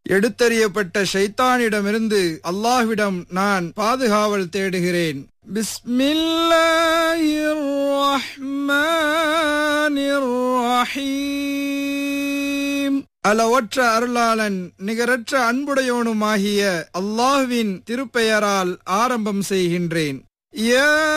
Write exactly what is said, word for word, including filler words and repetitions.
எடுத்தறியப்பட்ட ஷைத்தானிடமிருந்து அல்லாஹ்விடம் நான் பாதுகாவல் தேடுகிறேன். பிஸ்மில்லாஹிர் ரஹ்மானிர் ரஹீம். அளவற்ற அருளாளன் நிகரற்ற அன்புடையோனுமாகிய அல்லாஹ்வின் திருப்பெயரால் ஆரம்பம் செய்கின்றேன். யா